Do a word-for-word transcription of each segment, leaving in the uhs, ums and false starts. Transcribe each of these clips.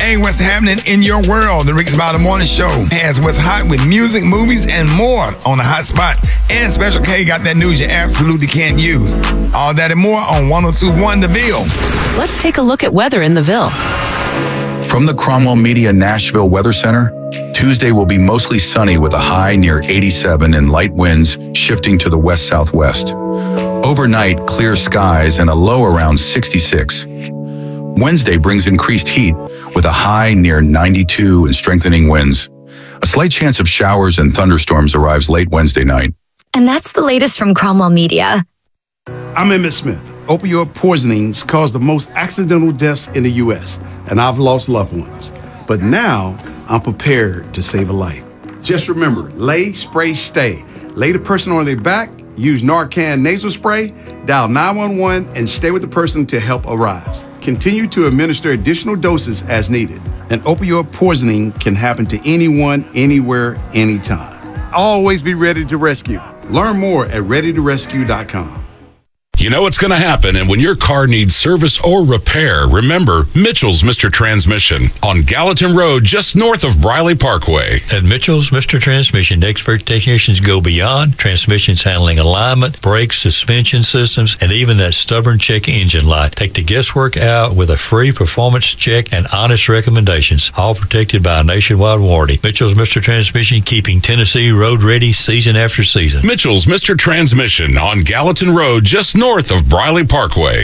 Hey, what's happening in your world? The Rick Smiley Morning Show has what's hot with music, movies, and more on the hot spot. And Special K got that news you absolutely can't use. All that and more on one oh two point one The Ville. Let's take a look at weather in the Ville. From the Cromwell Media Nashville Weather Center, Tuesday will be mostly sunny with a high near eighty-seven and light winds shifting to the west-southwest. Overnight, clear skies and a low around sixty-six. Wednesday brings increased heat with a high near ninety-two and strengthening winds. A slight chance of showers and thunderstorms arrives late Wednesday night. And that's the latest from Cromwell Media. I'm Emmett Smith. Opioid poisonings cause the most accidental deaths in the U S, and I've lost loved ones. But now, I'm prepared to save a life. Just remember, lay, spray, stay. Lay the person on their back, use Narcan nasal spray, dial nine one one, and stay with the person till help arrives. Continue to administer additional doses as needed. An opioid poisoning can happen to anyone, anywhere, anytime. Always be ready to rescue. Learn more at ready to rescue dot com. You know what's going to happen, and when your car needs service or repair, remember Mitchell's Mister Transmission on Gallatin Road, just north of Briley Parkway. At Mitchell's Mister Transmission, expert technicians go beyond transmissions handling alignment, brakes, suspension systems, and even that stubborn check engine light. Take the guesswork out with a free performance check and honest recommendations, all protected by a nationwide warranty. Mitchell's Mister Transmission, keeping Tennessee road ready season after season. Mitchell's Mister Transmission on Gallatin Road, just north north of Briley Parkway.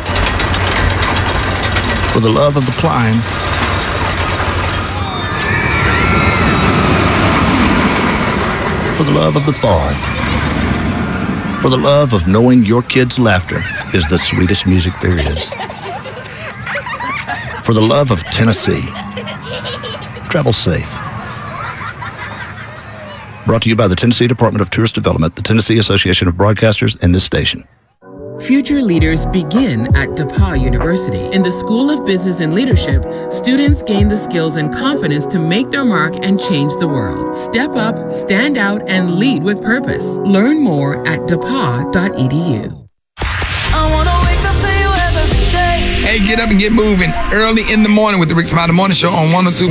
For the love of the climb, for the love of the fall, for the love of knowing your kids' laughter is the sweetest music there is, for the love of Tennessee, travel safe. Brought to you by the Tennessee Department of Tourist Development, the Tennessee Association of Broadcasters, and this station. Future leaders begin at DePauw University. In the School of Business and Leadership, students gain the skills and confidence to make their mark and change the world. Step up, stand out, and lead with purpose. Learn more at D E P A W dot E D U. Hey, get up and get moving early in the morning with the Rick Smiley Morning Show on one oh two